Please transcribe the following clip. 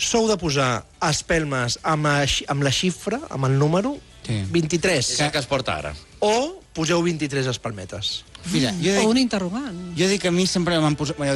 sou de posar espelmes amb la xifra, amb el número, 23. És el que es porta ara. O poseu 23 espelmetes. Mira, O un interrogant. jo dic que a mi sempre m'han posat...